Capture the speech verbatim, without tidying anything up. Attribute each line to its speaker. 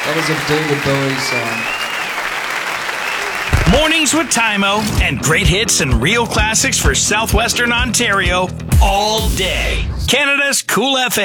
Speaker 1: That is a David Bowie song.
Speaker 2: Mornings with Tymo and great hits and real classics for Southwestern Ontario all day. Canada's Cool F M.